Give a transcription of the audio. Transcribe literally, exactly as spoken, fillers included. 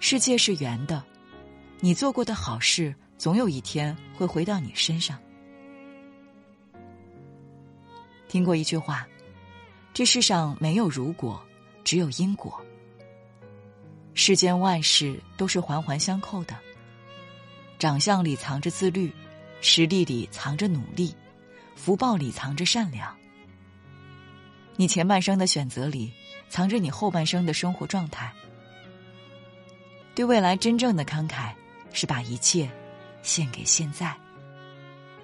世界是圆的，你做过的好事总有一天会回到你身上。听过一句话，这世上没有如果，只有因果。世间万事都是环环相扣的，长相里藏着自律，实力里藏着努力，福报里藏着善良。你前半生的选择里藏着你后半生的生活状态。对未来真正的慷慨，是把一切献给现在。